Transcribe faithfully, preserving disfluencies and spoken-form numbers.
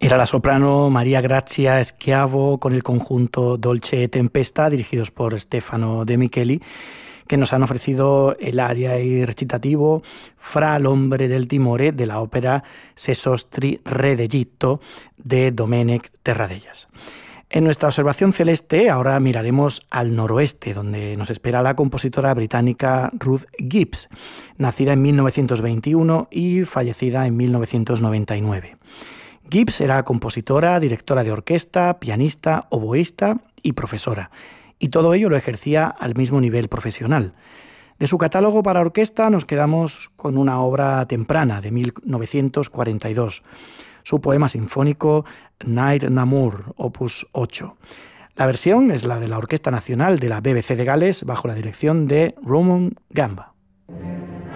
Era la soprano María Grazia Schiavo con el conjunto Dolce e Tempesta, dirigidos por Stefano De Micheli, que nos han ofrecido el aria y recitativo Fra l'ombre del timore de la ópera Sesostri, re d'Egitto de Domènec Terradellas. En nuestra observación celeste ahora miraremos al noroeste, donde nos espera la compositora británica Ruth Gibbs, nacida en mil novecientos veintiuno y fallecida en mil novecientos noventa y nueve. Gibbs era compositora, directora de orquesta, pianista, oboísta y profesora, y todo ello lo ejercía al mismo nivel profesional. De su catálogo para orquesta nos quedamos con una obra temprana de mil novecientos cuarenta y dos, su poema sinfónico Night Namur, opus ocho. La versión es la de la Orquesta Nacional de la B B C de Gales bajo la dirección de Roman Gamba.